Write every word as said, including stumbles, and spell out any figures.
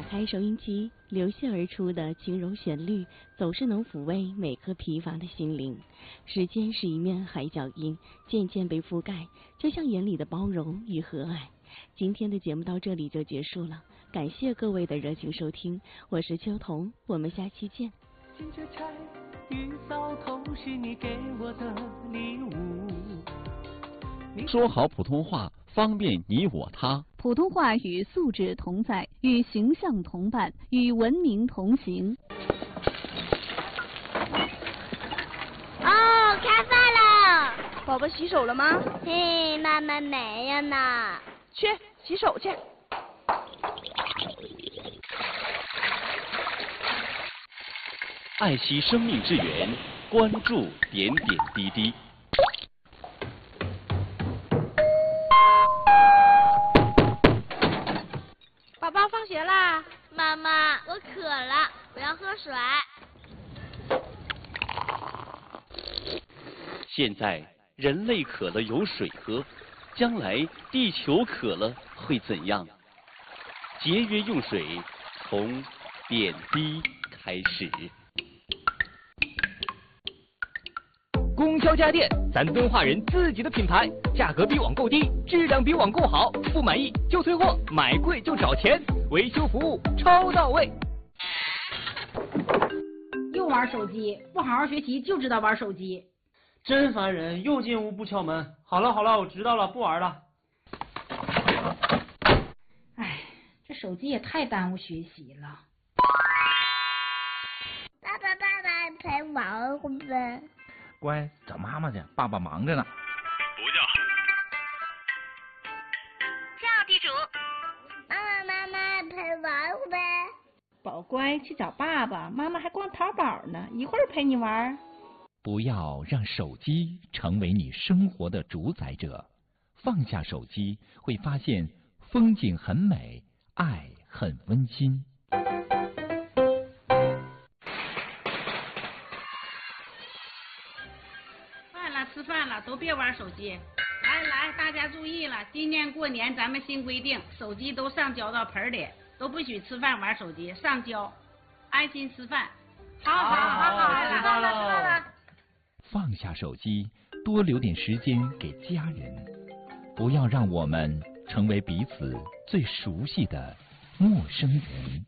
开收音机，流泻而出的轻柔旋律，总是能抚慰每颗疲乏的心灵。时间是一面海角音，渐渐被覆盖，就像眼里的包容与和蔼。今天的节目到这里就结束了，感谢各位的热情收听，我是秋彤，我们下期见。 金雀钗玉搔头是你给我的礼物。 说好普通话，方便你我他。 普通话与素质同在，与形象同伴，与文明同行。 哦，开饭了！ 宝宝洗手了吗？ 嘿，妈妈没有呢。 去洗手去。 爱惜生命之源，关注点点滴滴。 宝宝放学啦！ 妈妈，我渴了，我要喝水。 现在人类渴了有水喝，将来地球渴了会怎样？节约用水，从点滴开始。 供销家电，咱敦化人自己的品牌，价格比网购低，质量比网购好，不满意就退货，买贵就找钱，维修服务超到位。 又玩手机，不好好学习就知道玩手机， 真烦人！又进屋不敲门。好了好了，我知道了，不玩了。 哎，这手机也太耽误学习了。 爸爸爸爸陪玩会呗。 乖，找妈妈去，爸爸忙着呢。 不叫。 叫地主。妈妈妈妈陪玩会呗。 宝乖，去找爸爸，妈妈还逛淘宝呢，一会儿陪你玩。 不要让手机成为你生活的主宰者，放下手机，会发现风景很美，爱很温馨。 吃饭了，都别玩手机。来来，大家注意了，今年过年咱们新规定，手机都上交到盆里，都不许吃饭玩手机，上交，安心吃饭。好好好好，知道了知道了。 放下手机，多留点时间给家人，不要让我们成为彼此最熟悉的陌生人。